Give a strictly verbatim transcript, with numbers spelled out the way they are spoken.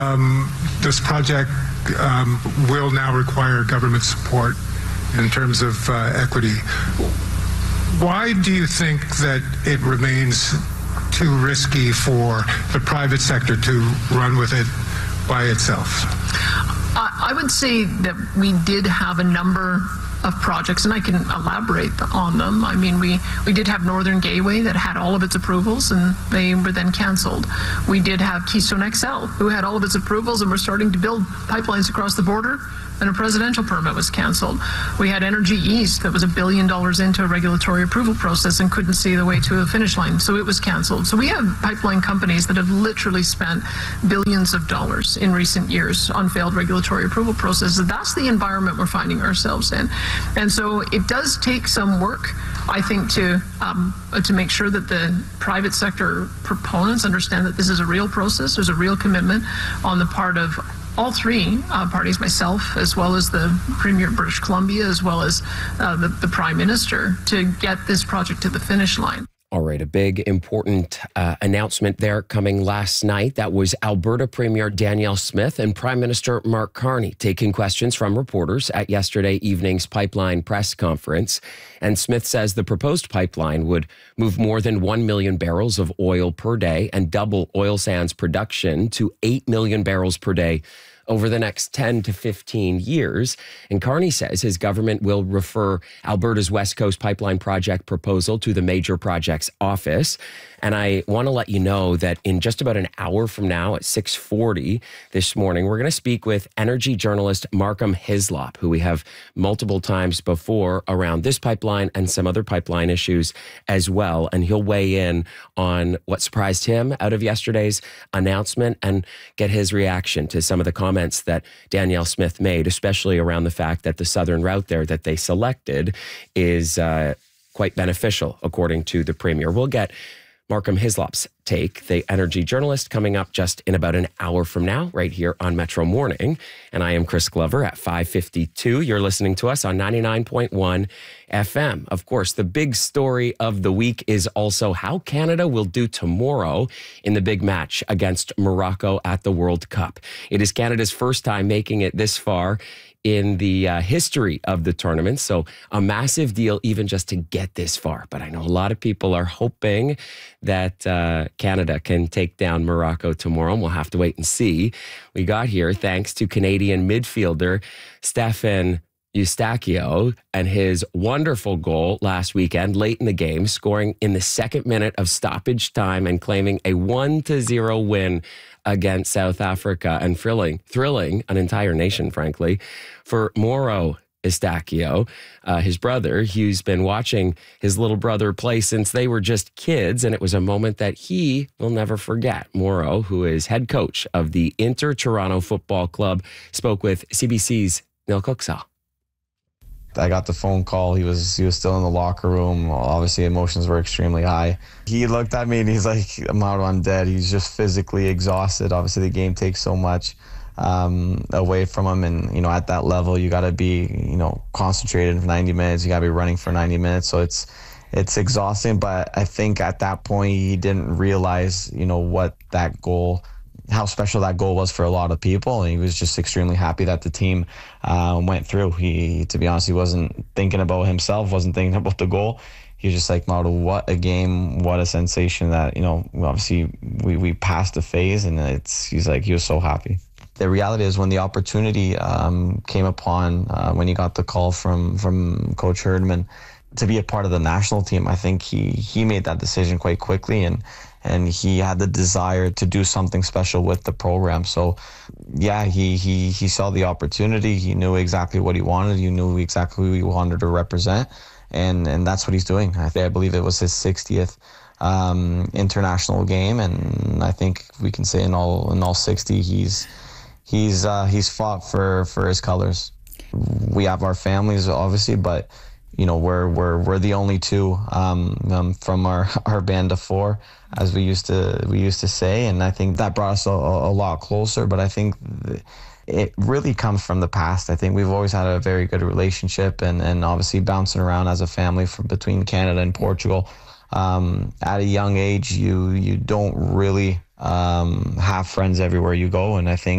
Um, this project um, will now require government support in terms of uh, equity. Why do you think that it remains too risky for the private sector to run with it by itself? I would say that we did have a number of projects, and I can elaborate on them. I mean, we, we did have Northern Gateway that had all of its approvals, and they were then canceled. We did have Keystone X L, who had all of its approvals and were starting to build pipelines across the border, and a presidential permit was canceled. We had Energy East that was a billion dollars into a regulatory approval process and couldn't see the way to a finish line, so it was canceled. So we have pipeline companies that have literally spent billions of dollars in recent years on failed regulatory approval processes. That's the environment we're finding ourselves in. And so it does take some work, I think, to um, to make sure that the private sector proponents understand that this is a real process. There's a real commitment on the part of all three uh, parties, myself, as well as the Premier of British Columbia, as well as uh, the, the Prime Minister, to get this project to the finish line. All right, a big, important uh, announcement there coming last night. That was Alberta Premier Danielle Smith and Prime Minister Mark Carney taking questions from reporters at yesterday evening's pipeline press conference. And Smith says the proposed pipeline would move more than one million barrels of oil per day and double oil sands production to eight million barrels per day over the next ten to fifteen years. And Carney says his government will refer Alberta's West Coast Pipeline Project proposal to the Major Projects Office. And I want to let you know that in just about an hour from now at six forty this morning, we're going to speak with energy journalist Markham Hislop, who we have multiple times before around this pipeline and some other pipeline issues as well. And he'll weigh in on what surprised him out of yesterday's announcement and get his reaction to some of the comments that Danielle Smith made, especially around the fact that the southern route there that they selected is uh, quite beneficial, according to the Premier. We'll get Markham Hislop's take, the energy journalist, coming up just in about an hour from now, right here on Metro Morning. And I am Chris Glover at five fifty-two. You're listening to us on ninety-nine point one F M. Of course, the big story of the week is also how Canada will do tomorrow in the big match against Morocco at the World Cup. It is Canada's first time making it this far in the uh, history of the tournament. So a massive deal even just to get this far. But I know a lot of people are hoping that uh, Canada can take down Morocco tomorrow, and we'll have to wait and see. We got here thanks to Canadian midfielder Stefan Eustáquio and his wonderful goal last weekend, late in the game, scoring in the second minute of stoppage time and claiming a one to zero win against South Africa, and thrilling, thrilling an entire nation, frankly, for Mauro Eustáquio, uh, his brother. He's been watching his little brother play since they were just kids, and it was a moment that he will never forget. Mauro, who is head coach of the Inter Toronto Football Club, spoke with C B C's Neil Cooksaw. I got the phone call. He was he was still in the locker room. Obviously, emotions were extremely high. He looked at me and he's like, Mauro, I'm dead. He's just physically exhausted. Obviously, the game takes so much um, away from him. And, you know, at that level, you got to be, you know, concentrated for ninety minutes. You got to be running for ninety minutes. So it's it's exhausting. But I think at that point, he didn't realize, you know, what that goal how special that goal was for a lot of people. And he was just extremely happy that the team uh, went through. He, to be honest, he wasn't thinking about himself, wasn't thinking about the goal. He was just like, Mauro, what a game, what a sensation that, you know, obviously we, we passed the phase, and it's, he's like, he was so happy. The reality is when the opportunity um, came upon, uh, when he got the call from, from Coach Herdman to be a part of the national team, I think he, he made that decision quite quickly, and and he had the desire to do something special with the program. So, yeah, he he he saw the opportunity. He knew exactly what he wanted. He knew exactly who he wanted to represent, and and that's what he's doing. I think I believe it was his sixtieth um, international game, and I think we can say in all in all sixty, he's he's uh, he's fought for for his colors. We have our families, obviously, but you know, we're we're we're the only two um, um, from our our band of four, as we used to we used to say, and I think that brought us a, a lot closer. But I think it really comes from the past. I think we've always had a very good relationship, and and obviously bouncing around as a family from between Canada and Portugal. Um, at a young age, you you don't really um, have friends everywhere you go, and I think